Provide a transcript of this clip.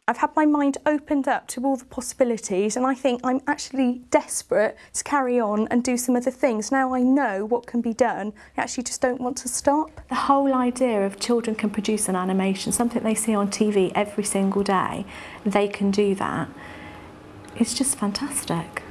I've had my mind opened up to all the possibilities, and I think I'm actually desperate to carry on and do some other things. Now I know what can be done, I actually just don't want to stop. The whole idea of children can produce an animation, something they see on TV every single day, they can do that. It's just fantastic.